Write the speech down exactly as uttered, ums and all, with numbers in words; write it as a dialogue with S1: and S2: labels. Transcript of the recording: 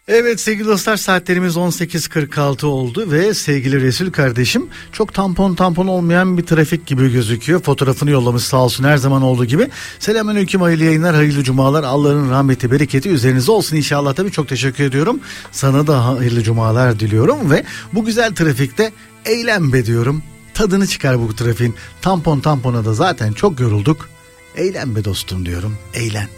S1: Evet sevgili dostlar, saatlerimiz on sekiz kırk altı oldu ve sevgili Resul kardeşim çok tampon tampon olmayan bir trafik gibi gözüküyor. Fotoğrafını yollamış sağ olsun, her zaman olduğu gibi. Selamünaleyküm, hayırlı yayınlar, hayırlı cumalar, Allah'ın rahmeti bereketi üzerinize olsun inşallah. Tabii çok teşekkür ediyorum. Sana da hayırlı cumalar diliyorum ve bu güzel trafikte eğlen be diyorum. Tadını çıkar bu trafiğin. Tampon tampona da zaten çok yorulduk. Eğlen be dostum diyorum. Eğlen.